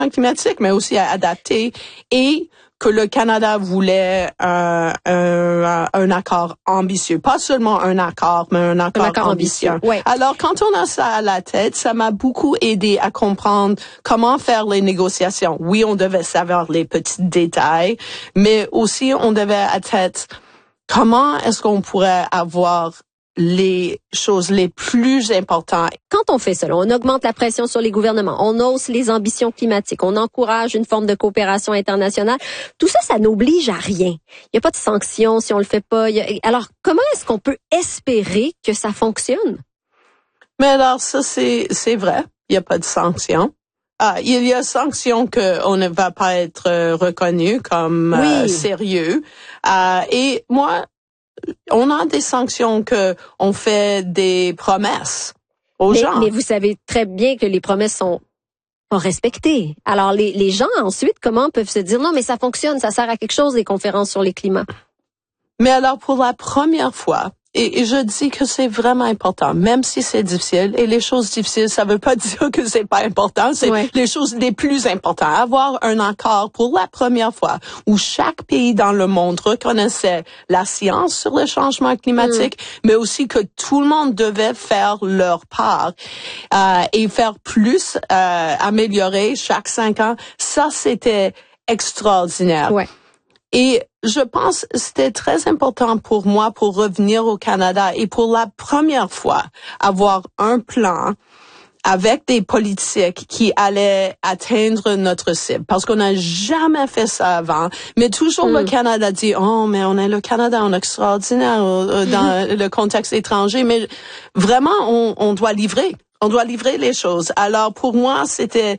climatique, mais aussi à adapter, et que le Canada voulait un accord ambitieux. Pas seulement un accord, mais un accord ambitieux. Ouais. Alors, quand on a ça à la tête, ça m'a beaucoup aidé à comprendre comment faire les négociations. Oui, on devait savoir les petits détails, mais aussi on devait à tête comment est-ce qu'on pourrait avoir les choses les plus importantes. Quand on fait cela, on augmente la pression sur les gouvernements, on hausse les ambitions climatiques, on encourage une forme de coopération internationale. Tout ça, ça n'oblige à rien. Il n'y a pas de sanctions si on le fait pas. Alors, comment est-ce qu'on peut espérer que ça fonctionne? Mais alors, ça, c'est vrai. Il n'y a pas de sanctions. Il y a sanctions qu'on ne va pas être reconnu comme sérieux. Et moi, on a des sanctions que on fait des promesses aux gens. Mais vous savez très bien que les promesses sont pas respectées. Alors les gens ensuite, comment peuvent se dire non mais ça fonctionne, ça sert à quelque chose les conférences sur les climats. Mais alors pour la première fois, et je dis que c'est vraiment important, même si c'est difficile, et les choses difficiles, ça veut pas dire que c'est pas important, c'est les choses les plus importantes. Avoir un accord pour la première fois où chaque pays dans le monde reconnaissait la science sur le changement climatique, mais aussi que tout le monde devait faire leur part et faire plus, améliorer chaque 5 ans, ça c'était extraordinaire. Ouais. Et je pense que c'était très important pour moi pour revenir au Canada et pour la première fois avoir un plan avec des politiques qui allaient atteindre notre cible. Parce qu'on n'a jamais fait ça avant. Mais toujours le Canada dit, oh, mais on est le Canada, on est extraordinaire dans le contexte étranger. Mais vraiment, on doit livrer. On doit livrer les choses. Alors, pour moi, c'était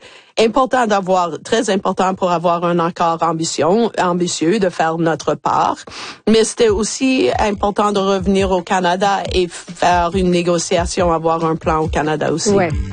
très important pour avoir un accord ambitieux, de faire notre part. Mais c'était aussi important de revenir au Canada et faire une négociation, avoir un plan au Canada aussi. Ouais.